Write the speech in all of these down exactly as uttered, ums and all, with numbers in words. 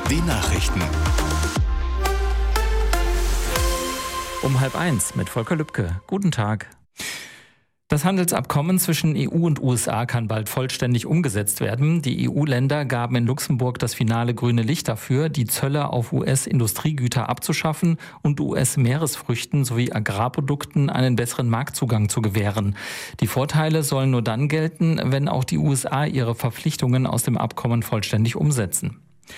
Die Nachrichten. Um halb eins mit Volker Lübke. Guten Tag. Das Handelsabkommen zwischen E U und U S A kann bald vollständig umgesetzt werden. Die E U-Länder gaben in Luxemburg das finale grüne Licht dafür, die Zölle auf U S-Industriegüter abzuschaffen und U S-Meeresfrüchten sowie Agrarprodukten einen besseren Marktzugang zu gewähren. Die Vorteile sollen nur dann gelten, wenn auch die U S A ihre Verpflichtungen aus dem Abkommen vollständig umsetzen.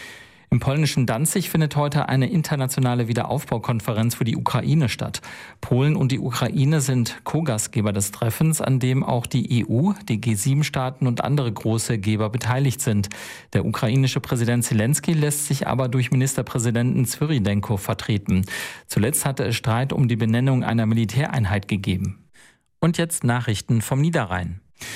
Im polnischen Danzig findet heute eine internationale Wiederaufbaukonferenz für die Ukraine statt. Polen und die Ukraine sind Co-Gastgeber des Treffens, an dem auch die E U, die G sieben Staaten und andere große Geber beteiligt sind. Der ukrainische Präsident Zelensky lässt sich aber durch Ministerpräsidenten Svyrydenko vertreten. Zuletzt hatte es Streit um die Benennung einer Militäreinheit gegeben. Und jetzt Nachrichten vom Niederrhein.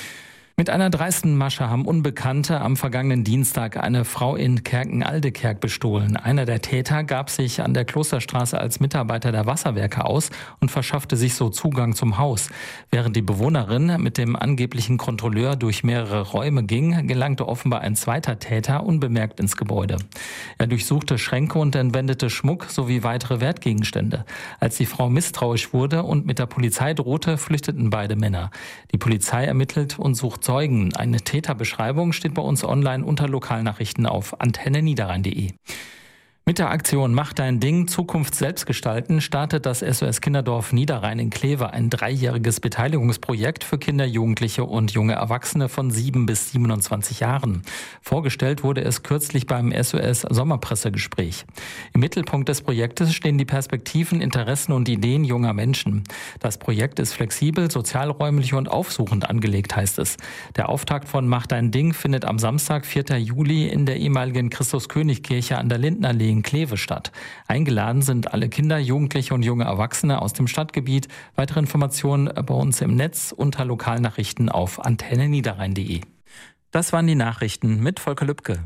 Mit einer dreisten Masche haben Unbekannte am vergangenen Dienstag eine Frau in Kerken-Aldekerk bestohlen. Einer der Täter gab sich an der Klosterstraße als Mitarbeiter der Wasserwerke aus und verschaffte sich so Zugang zum Haus. Während die Bewohnerin mit dem angeblichen Kontrolleur durch mehrere Räume ging, gelangte offenbar ein zweiter Täter unbemerkt ins Gebäude. Er durchsuchte Schränke und entwendete Schmuck sowie weitere Wertgegenstände. Als die Frau misstrauisch wurde und mit der Polizei drohte, flüchteten beide Männer. Die Polizei ermittelt und sucht Zeugen. Eine Täterbeschreibung steht bei uns online unter Lokalnachrichten auf antenne niederrhein punkt de. Mit der Aktion Mach dein Ding, Zukunft selbst gestalten startet das S O S Kinderdorf Niederrhein in Kleve ein dreijähriges Beteiligungsprojekt für Kinder, Jugendliche und junge Erwachsene von sieben bis siebenundzwanzig Jahren. Vorgestellt wurde es kürzlich beim S O S Sommerpressegespräch. Im Mittelpunkt des Projektes stehen die Perspektiven, Interessen und Ideen junger Menschen. Das Projekt ist flexibel, sozialräumlich und aufsuchend angelegt, heißt es. Der Auftakt von Mach dein Ding findet am Samstag, vierten Juli in der ehemaligen Christus-König-Kirche an der Lindnerallee in Kleve statt. Eingeladen sind alle Kinder, Jugendliche und junge Erwachsene aus dem Stadtgebiet. Weitere Informationen bei uns im Netz unter Lokalnachrichten auf antenne niederrhein punkt de. Das waren die Nachrichten mit Volker Lübke.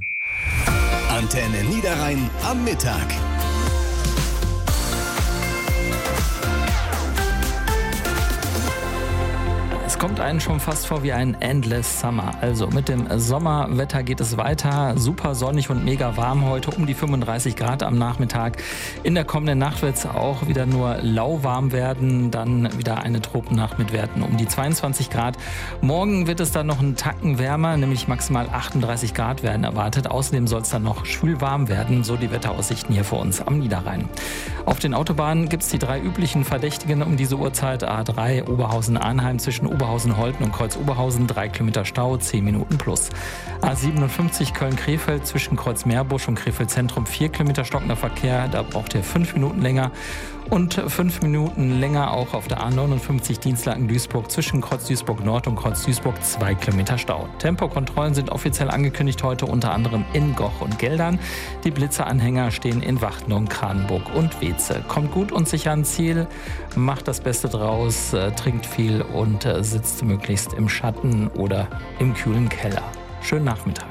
Antenne Niederrhein am Mittag. Es kommt einem schon fast vor wie ein Endless Summer. Also mit dem Sommerwetter geht es weiter. Super sonnig und mega warm heute, um die fünfunddreißig Grad am Nachmittag. In der kommenden Nacht wird es auch wieder nur lauwarm werden. Dann wieder eine Tropennacht mit Werten um die zweiundzwanzig Grad. Morgen wird es dann noch einen Tacken wärmer, nämlich maximal achtunddreißig Grad werden erwartet. Außerdem soll es dann noch schwül warm werden, so die Wetteraussichten hier für uns am Niederrhein. Auf den Autobahnen gibt es die drei üblichen Verdächtigen um diese Uhrzeit. A drei Oberhausen-Arnheim zwischen Oberhausen-Holten und Kreuz-Oberhausen, drei Kilometer Stau, zehn Minuten plus. A siebenundfünfzig Köln-Krefeld zwischen Kreuz-Meerbusch und Krefeld-Zentrum, vier Kilometer stockender Verkehr, da braucht ihr fünf Minuten länger. Und fünf Minuten länger auch auf der A neunundfünfzig Dienstlaken-Duisburg zwischen Kreuz-Duisburg-Nord und Kreuz-Duisburg, zwei Kilometer Stau. Tempokontrollen sind offiziell angekündigt heute unter anderem in Goch und Geldern. Die Blitzeranhänger stehen in Wachtnung, Kranenburg und Weze. Kommt gut und sicher ans Ziel, macht das Beste draus, äh, trinkt viel und äh, sitzt möglichst im Schatten oder im kühlen Keller. Schönen Nachmittag.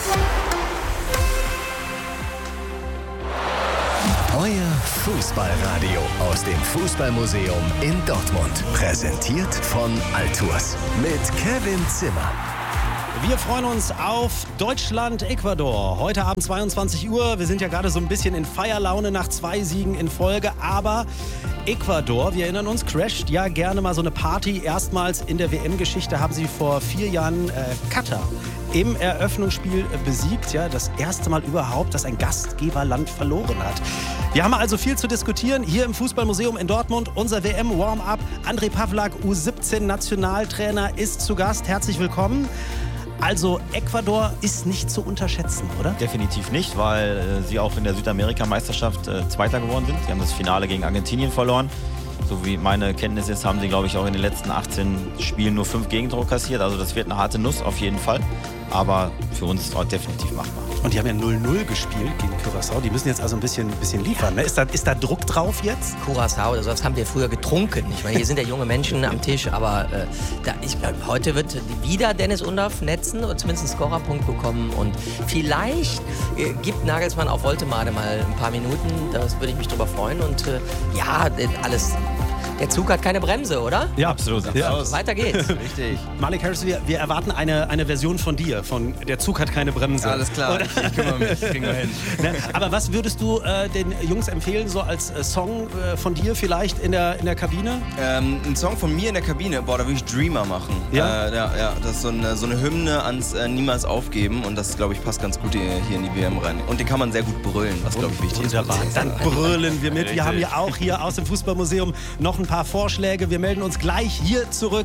Euer Fußballradio aus dem Fußballmuseum in Dortmund. Präsentiert von Altours mit Kevin Zimmer. Wir freuen uns auf Deutschland-Ecuador. Heute Abend zweiundzwanzig Uhr. Wir sind ja gerade so ein bisschen in Feierlaune nach zwei Siegen in Folge. Aber Ecuador, wir erinnern uns, crasht ja gerne mal so eine Party. Erstmals in der W M-Geschichte haben sie vor vier Jahren äh, Katar im Eröffnungsspiel besiegt. Ja, das erste Mal überhaupt, dass ein Gastgeberland verloren hat. Wir haben also viel zu diskutieren hier im Fußballmuseum in Dortmund. Unser W M-Warm-Up. André Pavlak, U siebzehn Nationaltrainer, ist zu Gast. Herzlich willkommen. Also Ecuador ist nicht zu unterschätzen, oder? Definitiv nicht, weil äh, sie auch in der Südamerika-Meisterschaft äh, Zweiter geworden sind. Sie haben das Finale gegen Argentinien verloren. So wie meine Kenntnis ist, haben sie, glaube ich, auch in den letzten achtzehn Spielen nur fünf Gegentore kassiert. Also das wird eine harte Nuss auf jeden Fall. Aber für uns ist es auch definitiv machbar. Und die haben ja null null gespielt gegen Curaçao. Die müssen jetzt also ein bisschen, bisschen liefern. Ne? Ist, da, ist da Druck drauf jetzt? Curaçao, oder sowas haben wir früher getrunken. Ich meine, hier sind ja junge Menschen am Tisch. Aber äh, da, ich glaube, heute wird wieder Dennis Undaff netzen und zumindest einen Scorerpunkt bekommen. Und vielleicht äh, gibt Nagelsmann auf Woltemade mal ein paar Minuten. Das würde ich mich drüber freuen. Und äh, ja, alles... Der Zug hat keine Bremse, oder? Ja, absolut. Ja. Weiter geht's. Richtig. Malik Harris, wir, wir erwarten eine, eine Version von dir, von Der Zug hat keine Bremse. Alles klar, ich, ich kümmere mich, kriegen wir hin. Ne? Aber was würdest du äh, den Jungs empfehlen, so als äh, Song äh, von dir vielleicht in der, in der Kabine? Ähm, ein Song von mir in der Kabine, boah, da würde ich Dreamer machen. Ja? Äh, ja, ja, das ist so eine, so eine Hymne ans äh, Niemals aufgeben und das, glaube ich, passt ganz gut hier in die W M rein. Und den kann man sehr gut brüllen, was, glaube ich, wichtig ist. Wunderbar, dann brüllen wir mit. Wir haben ja auch hier aus dem Fußballmuseum noch ein paar Vorschläge. Wir melden uns gleich hier zurück.